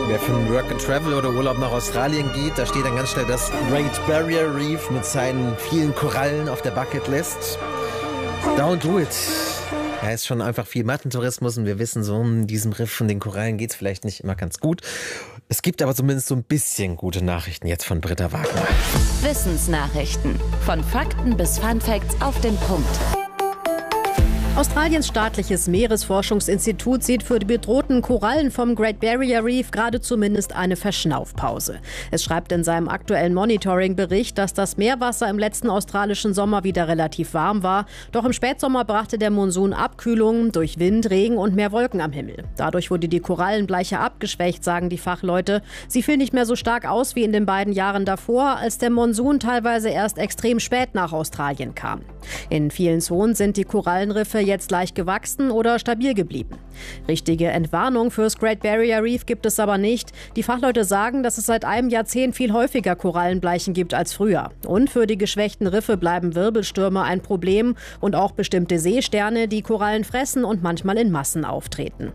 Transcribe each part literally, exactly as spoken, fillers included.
Wer für einen Work and Travel oder Urlaub nach Australien geht, da steht dann ganz schnell das Great Barrier Reef mit seinen vielen Korallen auf der Bucketlist. Don't do it. Da ist schon einfach viel Massentourismus und wir wissen so, in diesem Riff von den Korallen geht es vielleicht nicht immer ganz gut. Es gibt aber zumindest so ein bisschen gute Nachrichten jetzt von Britta Wagner. Wissensnachrichten. Von Fakten bis Funfacts auf den Punkt. Australiens staatliches Meeresforschungsinstitut sieht für die bedrohten Korallen vom Great Barrier Reef gerade zumindest eine Verschnaufpause. Es schreibt in seinem aktuellen Monitoring-Bericht, dass das Meerwasser im letzten australischen Sommer wieder relativ warm war. Doch im Spätsommer brachte der Monsun Abkühlung durch Wind, Regen und mehr Wolken am Himmel. Dadurch wurde die Korallenbleiche abgeschwächt, sagen die Fachleute. Sie fiel nicht mehr so stark aus wie in den beiden Jahren davor, als der Monsun teilweise erst extrem spät nach Australien kam. In vielen Zonen sind die Korallenriffe jetzt leicht gewachsen oder stabil geblieben. Richtige Entwarnung fürs Great Barrier Reef gibt es aber nicht. Die Fachleute sagen, dass es seit einem Jahrzehnt viel häufiger Korallenbleichen gibt als früher. Und für die geschwächten Riffe bleiben Wirbelstürme ein Problem und auch bestimmte Seesterne, die Korallen fressen und manchmal in Massen auftreten.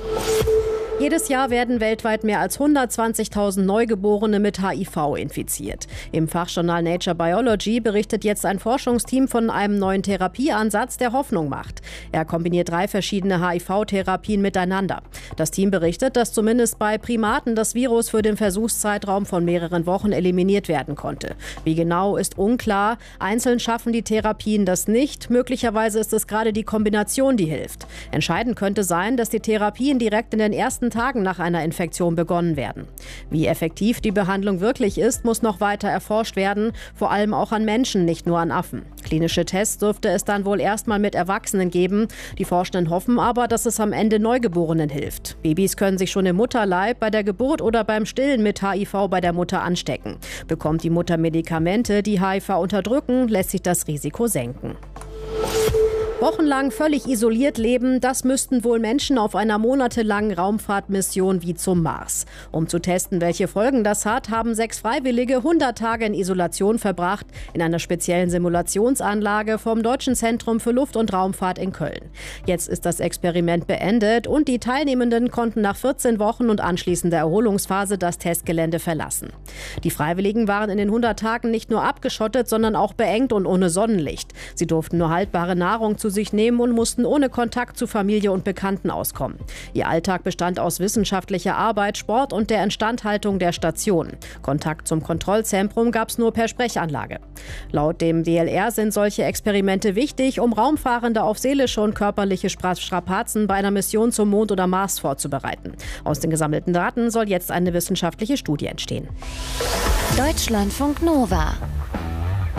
Jedes Jahr werden weltweit mehr als hundertzwanzigtausend Neugeborene mit H I V infiziert. Im Fachjournal Nature Biology berichtet jetzt ein Forschungsteam von einem neuen Therapieansatz, der Hoffnung macht. Er kombiniert drei verschiedene H I V-Therapien miteinander. Das Team berichtet, dass zumindest bei Primaten das Virus für den Versuchszeitraum von mehreren Wochen eliminiert werden konnte. Wie genau, ist unklar. Einzeln schaffen die Therapien das nicht. Möglicherweise ist es gerade die Kombination, die hilft. Entscheidend könnte sein, dass die Therapien direkt in den ersten Tagen nach einer Infektion begonnen werden. Wie effektiv die Behandlung wirklich ist, muss noch weiter erforscht werden, vor allem auch an Menschen, nicht nur an Affen. Klinische Tests dürfte es dann wohl erstmal mit Erwachsenen geben. Die Forschenden hoffen aber, dass es am Ende Neugeborenen hilft. Babys können sich schon im Mutterleib, bei der Geburt oder beim Stillen mit H I V bei der Mutter anstecken. Bekommt die Mutter Medikamente, die H I V unterdrücken, lässt sich das Risiko senken. Wochenlang völlig isoliert leben, das müssten wohl Menschen auf einer monatelangen Raumfahrtmission wie zum Mars. Um zu testen, welche Folgen das hat, haben sechs Freiwillige hundert Tage in Isolation verbracht, in einer speziellen Simulationsanlage vom Deutschen Zentrum für Luft- und Raumfahrt in Köln. Jetzt ist das Experiment beendet und die Teilnehmenden konnten nach vierzehn Wochen und anschließender Erholungsphase das Testgelände verlassen. Die Freiwilligen waren in den hundert Tagen nicht nur abgeschottet, sondern auch beengt und ohne Sonnenlicht. Sie durften nur haltbare Nahrung zu sich nehmen und mussten ohne Kontakt zu Familie und Bekannten auskommen. Ihr Alltag bestand aus wissenschaftlicher Arbeit, Sport und der Instandhaltung der Station. Kontakt zum Kontrollzentrum gab es nur per Sprechanlage. Laut dem D L R sind solche Experimente wichtig, um Raumfahrende auf seelische und körperliche Strapazen bei einer Mission zum Mond oder Mars vorzubereiten. Aus den gesammelten Daten soll jetzt eine wissenschaftliche Studie entstehen. Deutschlandfunk Nova